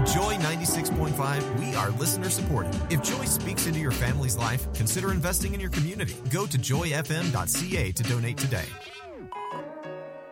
Joy 96.5, we are listener supported. If Joy speaks into your family's life, consider investing in your community. Go to joyfm.ca to donate today.